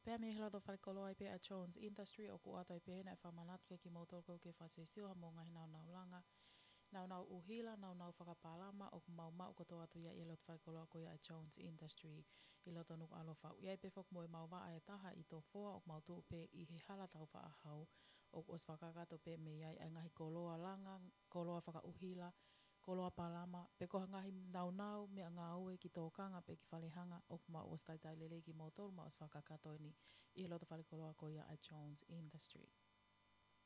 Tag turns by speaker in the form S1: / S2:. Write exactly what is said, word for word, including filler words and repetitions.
S1: Pea mi hilo to whalikolo ai pe a Jones Industry o ku atai pe hena e whamanatu ke ki mautolko ke whasesio ha mo ngahi nau nau langa. Nau nau uhila, nau nau whakapalama o ku mau mau koto atu ia i loto whalikolo a koia a Jones Industry. I loto nuk alo whau. Iai pe whak moe mau waa e taha i tō whoa o ku mau tuu pe i he hala tau wha ahau. O ku os whakakato pe me iai ai ngahi koloa langa, koloa whaka uhila, koloa palama. Pe koha ngahi nau nau mea ngā ue ki tō kanga pe ki whalehanga o ku mau os taitai lele ki mautolu ma os whakakato ni i loto whalikolo a koia a Jones Industry.